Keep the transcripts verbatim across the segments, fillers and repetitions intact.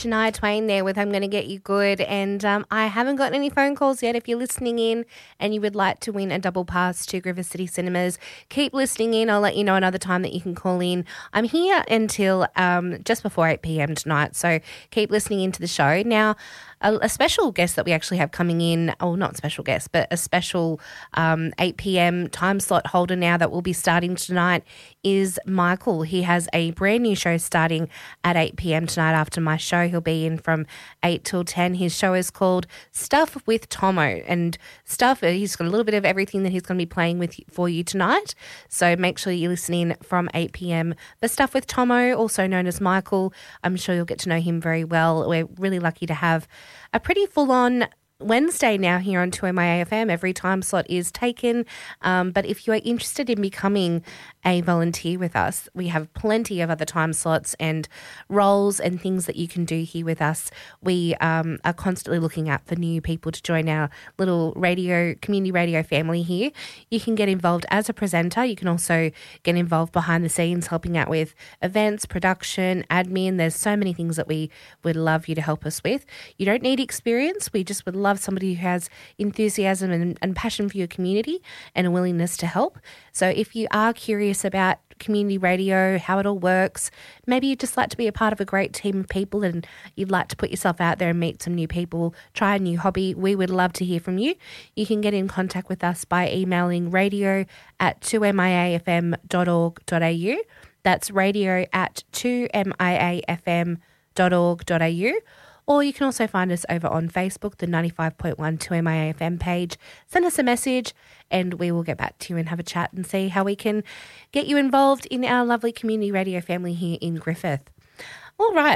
Shania Twain there with I'm Going to Get You Good. And um, I haven't gotten any phone calls yet. If you're listening in and you would like to win a double pass to Griffith City Cinemas, keep listening in. I'll let you know another time that you can call in. I'm here until um, just before eight p.m. tonight, so keep listening into the show. Now, a, a special guest that we actually have coming in, oh, not special guest, but a special um, eight p.m. time slot holder now that will be starting tonight is Michael. He has a brand new show starting at eight p.m. tonight after my show. He'll be in from eight till ten. His show is called Stuff with Tomo, and Stuff, he's got a little bit of everything that he's going to be playing with for you tonight. So make sure you listen in from eight p.m. for Stuff with Tomo, also known as Michael. I'm sure you'll get to know him very well. We're really lucky to have a pretty full-on Wednesday now here on two M I A F M. Every time slot is taken. Um, but if you are interested in becoming a volunteer with us, we have plenty of other time slots and roles and things that you can do here with us. We um, are constantly looking out for new people to join our little radio, community radio family here. You can get involved as a presenter. You can also get involved behind the scenes, helping out with events, production, admin. There's so many things that we would love you to help us with. You don't need experience. We just would love somebody who has enthusiasm and, and passion for your community and a willingness to help. So if you are curious about community radio, how it all works, maybe you'd just like to be a part of a great team of people and you'd like to put yourself out there and meet some new people, try a new hobby, we would love to hear from you. You can get in contact with us by emailing radio at two m i a f m dot org dot a u. That's radio at two m i a f m dot org dot a u. Or you can also find us over on Facebook, the ninety-five point one two M I A F M page. Send us a message and we will get back to you and have a chat and see how we can get you involved in our lovely community radio family here in Griffith. All right,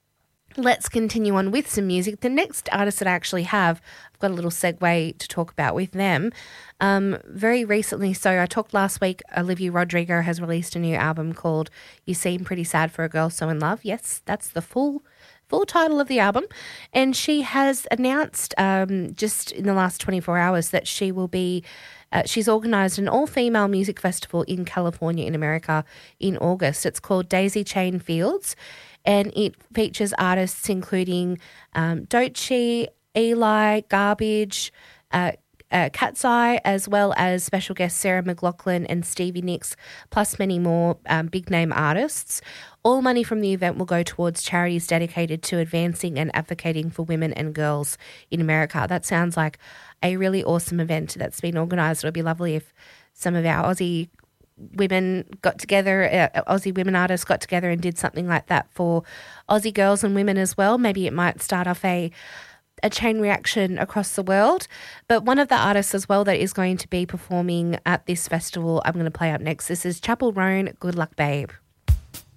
let's continue on with some music. The next artist that I actually have, I've got a little segue to talk about with them. Um, very recently, so I talked last week, Olivia Rodrigo has released a new album called You Seem Pretty Sad for a Girl So In Love. Yes, that's the full full title of the album, and she has announced um, just in the last twenty-four hours that she will be, uh, she's organised an all-female music festival in California in America in August. It's called Daisy Chain Fields, and it features artists including um, Doechii, Eli, Garbage, uh, Uh, Cat's Eye, as well as special guests Sarah McLachlan and Stevie Nicks, plus many more um, big-name artists. All money from the event will go towards charities dedicated to advancing and advocating for women and girls in America. That sounds like a really awesome event that's been organised. It would be lovely if some of our Aussie women got together, uh, Aussie women artists got together and did something like that for Aussie girls and women as well. Maybe it might start off a a chain reaction across the world. But one of the artists as well that is going to be performing at this festival, I'm going to play up next. This is Chapel Roan, Good Luck Babe.